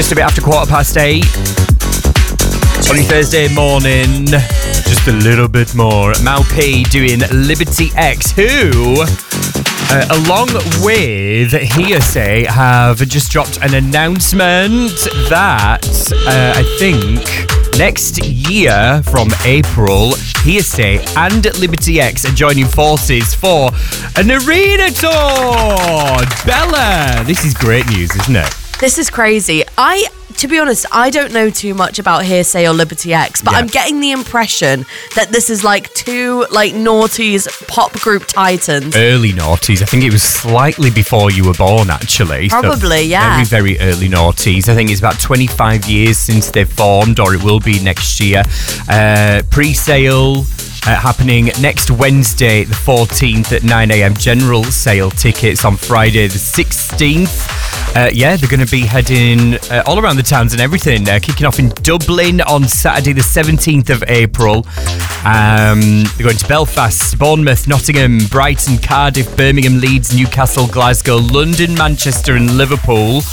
Just a bit after 8:15 on your Thursday morning. Just a little bit more. Mal P doing Liberty X, who, along with Hearsay, have just dropped an announcement that I think next year from April, Hearsay and Liberty X are joining forces for an arena tour. Bella, this is great news, isn't it? This is crazy. To be honest, I don't know too much about Hearsay or Liberty X, but I'm getting the impression that this is like two noughties pop group titans. Early noughties. I think it was slightly before you were born, actually. Probably, yeah. Very, very early noughties. I think it's about 25 years since they've formed, or it will be next year. Pre-sale happening next Wednesday, the 14th at 9 a.m. General sale tickets on Friday, the 16th. They're going to be heading all around the towns and everything. Kicking off in Dublin on Saturday, the 17th of April. They're going to Belfast, Bournemouth, Nottingham, Brighton, Cardiff, Birmingham, Leeds, Newcastle, Glasgow, London, Manchester and Liverpool.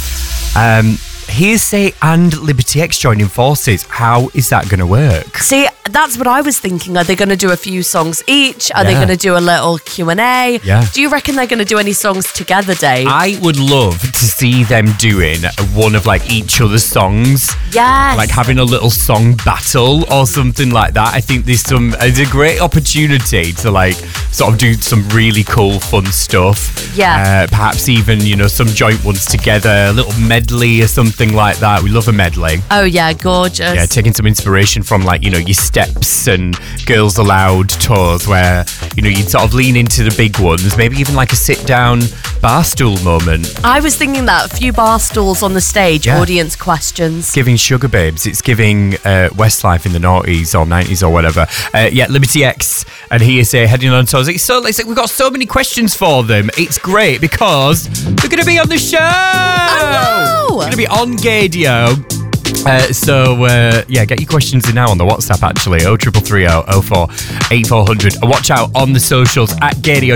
Hearsay and Liberty X joining forces. How is that going to work? See, that's what I was thinking. Are they going to do a few songs each? Are they going to do a little Q&A? Yeah. Do you reckon they're going to do any songs together, Dave? I would love to see them doing one of each other's songs. Yes. Like having a little song battle or something like that. I think it's a great opportunity to sort of do some really cool, fun stuff. Yeah. Perhaps even, some joint ones together, a little medley or something like that. We love a medley. Oh yeah, gorgeous. Yeah, taking some inspiration from your Steps and Girls Aloud tours where, you'd sort of lean into the big ones, maybe even a sit down bar stool moment. I was thinking that, a few bar stools on the stage, audience questions. Giving Sugar Babes, it's giving Westlife in the noughties or 90s or whatever. Liberty X and Hearsay heading on tours. We've got so many questions for them. It's great because they're going to be on the show. Oh, no! They're going to be on Gaydio. Get your questions in now on the WhatsApp, actually. 0330 04 8400. Watch out on the socials at Gaydio